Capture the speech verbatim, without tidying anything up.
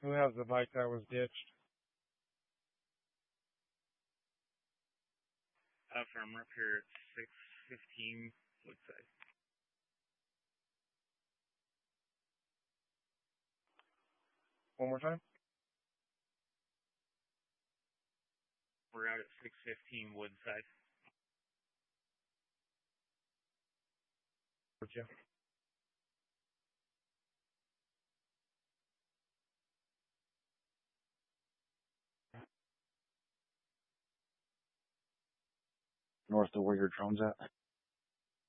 Who has the bike that was ditched? Uh, from up here at six fifteen Woodside. One more time? We're out at six fifteen Woodside. Georgia. North of where your drone's at?